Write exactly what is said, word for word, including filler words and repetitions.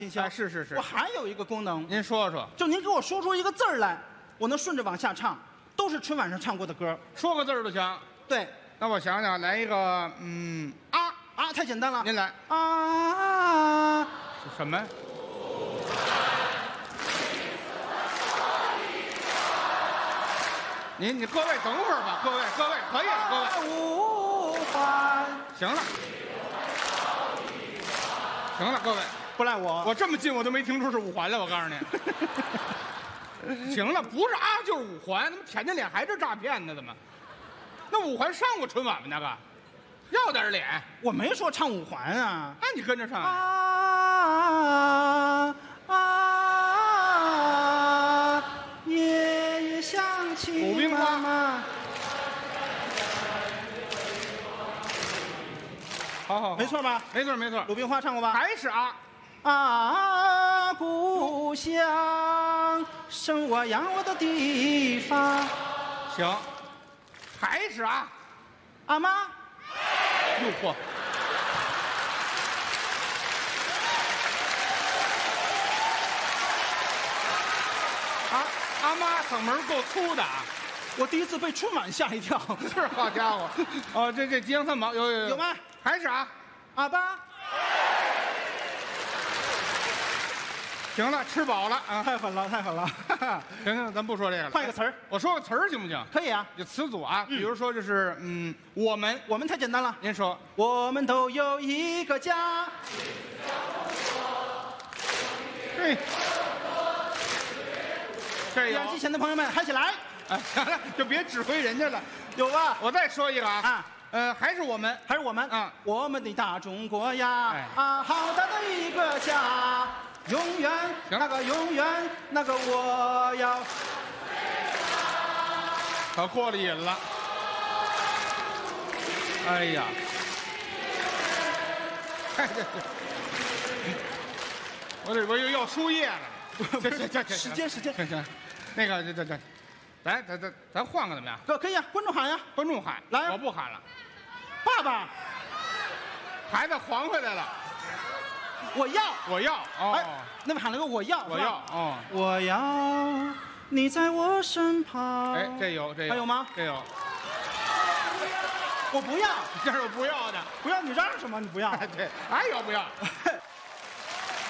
哎，是是是。 我还有一个功能， 您说说， 就您给我说出一个字儿来，我能顺着往下唱，都是春晚上唱过的歌。 说个字儿就行。 对， 那我想想，来一个，嗯，啊， 啊，太简单了。 您来啊， 是什么？您你各位等会儿吧，各位各位可以了，各位。 无欢， 行了，行了，各位， 不赖我。 我这么近我都没听出是五环来，我告诉你。行了，不是啊，就是五环，怎么舔着脸还是诈骗呢？怎么？那五环上过春晚吗？那个，要点脸。 我没说唱五环啊。 那你跟着唱。 啊啊，夜夜想起鲁冰花妈。 好好好， 没错吧？ 没错没错。 鲁冰花唱过吧？ 还是啊。 啊，故乡，生我养我的地方。 行，还是啊。 阿妈， 诱惑。啊，阿妈嗓门够粗的啊！ 我第一次被春晚吓一跳。 是，好家伙！哦，这这吉祥三宝有有有有吗？ 还是啊。 阿爸。 行了，吃饱了啊！ 太狠了，太狠了！ 行行，咱不说这个了， 换一个词儿。 我说个词儿行不行？ 可以啊。 就词组啊，比如说就是嗯，我们， 我们太简单了。 您说， 我们都有一个家。 对，这有电视机前的朋友们，嗨起来！ 哎，行了，就别指挥人家了。 有吧？ 我再说一个啊， 啊， 呃，还是我们， 还是我们啊， 我们的大中国呀， 哎啊，好大的一个家，永远那个永远那个我要。 可过了瘾了。哎呀，哎这这，我这我又要输液了。这这这这， 时间时间行行，那个这这这，咱咱咱咱换个怎么样？ 可可以啊，观众喊呀， 观众喊， 来啊我不喊了， 爸爸， 孩子还回来了， 我要。 我要哦， 哎，那边喊了个我要， 我是吧要哦， 我要你在我身旁。 哎，这有这有， 还有吗？ 这有， 我不要， 这是我不要的。 不要你嚷什么？你不要。 对，还有不要？